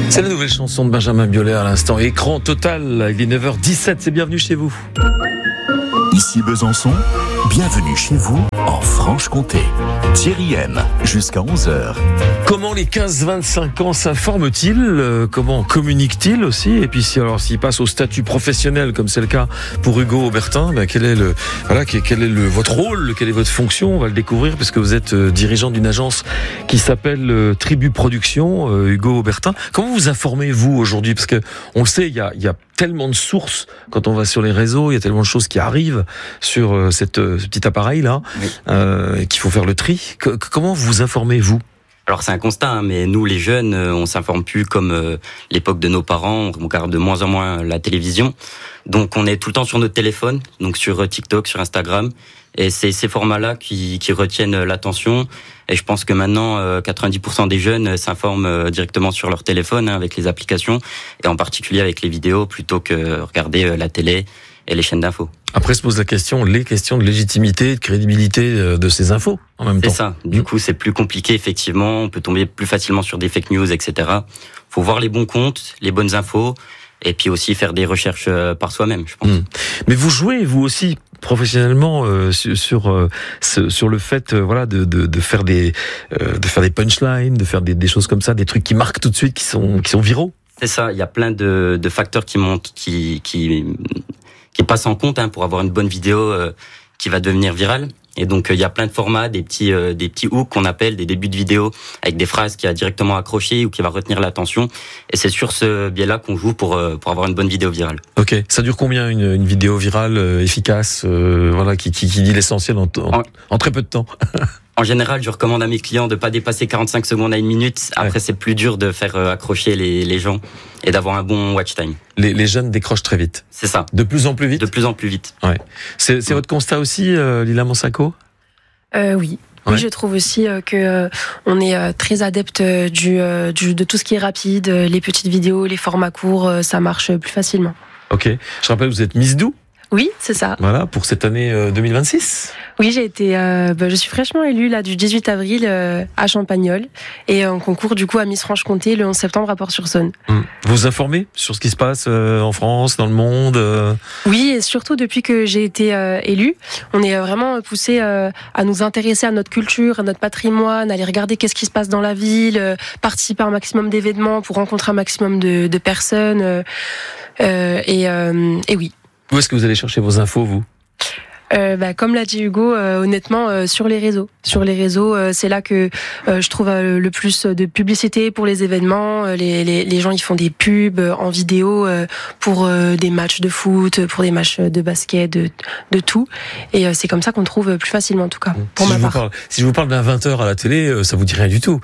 C'est la nouvelle chanson de Benjamin Biolay à l'instant. Écran total, il est 9h17, c'est bienvenue chez vous. Ici Besançon, bienvenue chez vous en Franche-Comté. Thierry M, jusqu'à 11h. Comment les 15-25 ans s'informent-ils ? Comment communiquent-ils aussi ? Et puis s'ils passent au statut professionnel, comme c'est le cas pour Hugo Aubertin, quel est votre rôle ? Quelle est votre fonction ? On va le découvrir parce que vous êtes dirigeant d'une agence qui s'appelle Tribu Production, Hugo Aubertin. Comment vous informez-vous aujourd'hui ? Parce que on le sait, il y a tellement de sources quand on va sur les réseaux, il y a tellement de choses qui arrivent sur ce petit appareil-là, oui. Qu'il faut faire le tri. Comment vous informez-vous ? Alors c'est un constat, mais nous les jeunes, on s'informe plus comme l'époque de nos parents, on regarde de moins en moins la télévision. Donc on est tout le temps sur notre téléphone, donc sur TikTok, sur Instagram. Et c'est ces formats-là qui retiennent l'attention. Et je pense que maintenant, 90% des jeunes s'informent directement sur leur téléphone, avec les applications, et en particulier avec les vidéos, plutôt que regarder la télé et les chaînes d'infos. Après se pose les questions de légitimité, de crédibilité de ces infos en même temps. C'est ça. Du coup, c'est plus compliqué, effectivement. On peut tomber plus facilement sur des fake news, etc. Faut voir les bons comptes, les bonnes infos, et puis aussi faire des recherches par soi-même, je pense. Mais vous jouez, vous aussi, professionnellement, sur le fait, de faire des punchlines, de faire des choses comme ça, des trucs qui marquent tout de suite, qui sont viraux. C'est ça. Il y a plein de facteurs qui montent, qui passent en compte pour avoir une bonne vidéo qui va devenir virale. Et donc il y a plein de formats, des petits hooks qu'on appelle des débuts de vidéo avec des phrases qui va directement accrocher ou qui va retenir l'attention. Et c'est sur ce biais-là qu'on joue pour avoir une bonne vidéo virale. Ok. Ça dure combien une vidéo virale efficace, qui dit l'essentiel en très peu de temps? En général, je recommande à mes clients de pas dépasser 45 secondes à 1 minute. Après, c'est plus dur de faire accrocher les gens et d'avoir un bon watch time. Les jeunes décrochent très vite. C'est ça. De plus en plus vite. De plus en plus vite. Ouais. C'est votre constat aussi, Lila Monsako ? Oui. Oui, je trouve aussi que on est très adepte de tout ce qui est rapide, les petites vidéos, les formats courts, ça marche plus facilement. Ok. Je rappelle, vous êtes Miss Doux. Oui, c'est ça. Voilà, pour cette année 2026. Oui, j'ai été, je suis fraîchement élue là du 18 avril à Champagnole et en concours du coup à Miss Franche-Comté le 11 septembre à Port-sur-Saône. Vous informez sur ce qui se passe en France, dans le monde Oui, et surtout depuis que j'ai été élue, on est vraiment poussé à nous intéresser à notre culture, à notre patrimoine, à aller regarder qu'est-ce qui se passe dans la ville, participer à un maximum d'événements pour rencontrer un maximum de personnes et oui. Où est-ce que vous allez chercher vos infos, vous ? Comme l'a dit Hugo, honnêtement, sur les réseaux. Sur les réseaux, c'est là que je trouve le plus de publicité pour les événements. Les gens, ils font des pubs en vidéo pour des matchs de foot, pour des matchs de basket, de tout. Et c'est comme ça qu'on trouve plus facilement, en tout cas, pour ma part. Si je vous parle d'un 20h à la télé, ça vous dit rien du tout.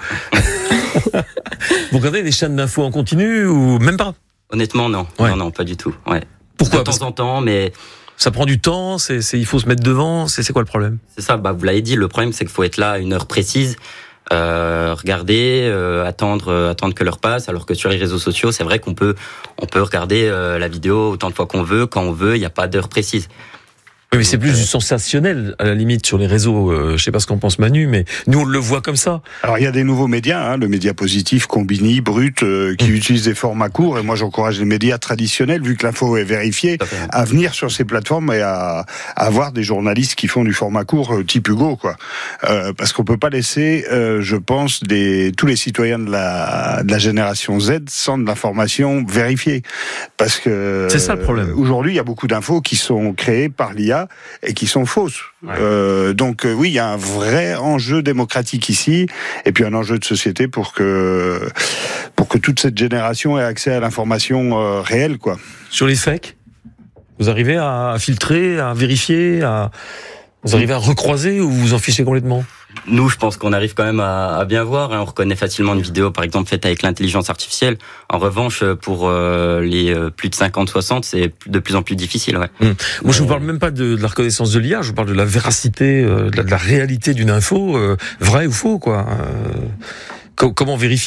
Vous regardez des chaînes d'infos en continu ou même pas ? Honnêtement, non. Ouais. Non, pas du tout. Ouais. Pourquoi ? De temps en temps, mais... Ça prend du temps, il faut se mettre devant, c'est quoi le problème ? C'est ça, vous l'avez dit, le problème c'est qu'il faut être là à une heure précise, regarder, attendre que l'heure passe, alors que sur les réseaux sociaux, c'est vrai qu'on peut regarder la vidéo autant de fois qu'on veut, quand on veut, il n'y a pas d'heure précise. Oui, mais c'est plus du sensationnel, à la limite, sur les réseaux. Je sais pas ce qu'en pense Manu, mais nous, on le voit comme ça. Alors, il y a des nouveaux médias, le média positif, Combini, Brut, qui utilisent des formats courts. Et moi, j'encourage les médias traditionnels, vu que l'info est vérifiée, à venir sur ces plateformes et à avoir des journalistes qui font du format court, type Hugo, quoi. Parce qu'on peut pas laisser, je pense, tous les citoyens de la génération Z sans de l'information vérifiée. Parce que... C'est ça le problème. Aujourd'hui, il y a beaucoup d'infos qui sont créées par l'IA et qui sont fausses. Ouais. Donc oui, il y a un vrai enjeu démocratique ici, et puis un enjeu de société pour que toute cette génération ait accès à l'information réelle, quoi. Sur les fakes, vous arrivez à filtrer, à vérifier, vous arrivez à recroiser ou vous en fichez complètement ? Nous, je pense qu'on arrive quand même à bien voir. On reconnaît facilement une vidéo, par exemple, faite avec l'intelligence artificielle. En revanche, pour les plus de 50-60, c'est de plus en plus difficile. Ouais. Moi, je vous parle même pas de la reconnaissance de l'IA, je vous parle de la véracité, de la réalité d'une info, vrai ou faux, quoi. Comment vérifier, finalement ?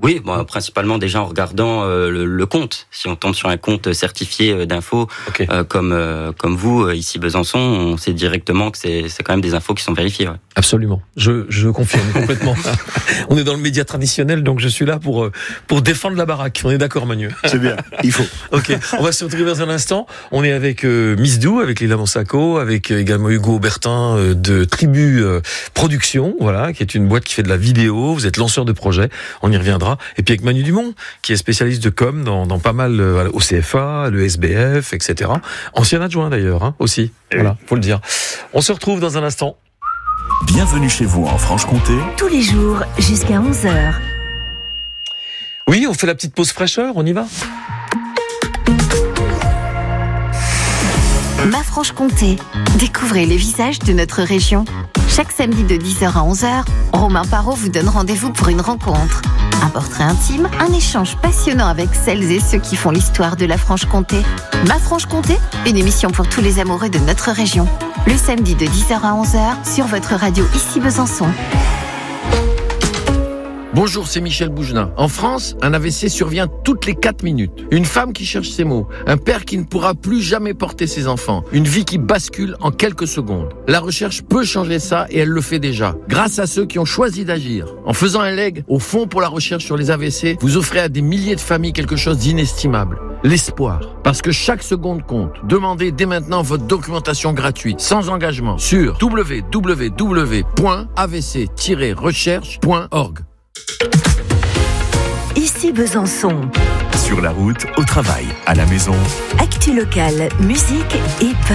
Oui, bon, principalement déjà en regardant le compte. Si on tombe sur un compte certifié d'infos, comme vous, ici Besançon, on sait directement que c'est quand même des infos qui sont vérifiées. Ouais. Absolument, je confirme complètement. On est dans le média traditionnel, donc je suis là pour défendre la baraque. On est d'accord, Manu? C'est bien, il faut. Ok, on va se retrouver dans un instant. On est avec Miss Dou, avec Lila Monsako, avec également Hugo Aubertin de Tribu Production, voilà, qui est une boîte qui fait de la vidéo. Vous êtes lanceur de projet, on y reviendra. Et puis avec Manu Dumont, qui est spécialiste de com dans pas mal au CFA, le SBF, etc. Ancien adjoint d'ailleurs, hein, aussi. Voilà, faut le dire. On se retrouve dans un instant. Bienvenue chez vous en Franche-Comté. Tous les jours jusqu'à 11h. Oui, on fait la petite pause fraîcheur, on y va. Ma Franche-Comté. Découvrez les visages de notre région. Chaque samedi de 10h à 11h, Romain Parot vous donne rendez-vous pour une rencontre. Un portrait intime, un échange passionnant avec celles et ceux qui font l'histoire de la Franche-Comté. Ma Franche-Comté, une émission pour tous les amoureux de notre région. Le samedi de 10h à 11h sur votre radio ici Besançon. Bonjour, c'est Michel Bougenin. En France, un AVC survient toutes les 4 minutes. Une femme qui cherche ses mots. Un père qui ne pourra plus jamais porter ses enfants. Une vie qui bascule en quelques secondes. La recherche peut changer ça et elle le fait déjà. Grâce à ceux qui ont choisi d'agir. En faisant un leg au Fonds pour la recherche sur les AVC, vous offrez à des milliers de familles quelque chose d'inestimable. L'espoir. Parce que chaque seconde compte. Demandez dès maintenant votre documentation gratuite, sans engagement, sur www.avc-recherche.org. Ici Besançon. Sur la route, au travail, à la maison. Actu locale, musique et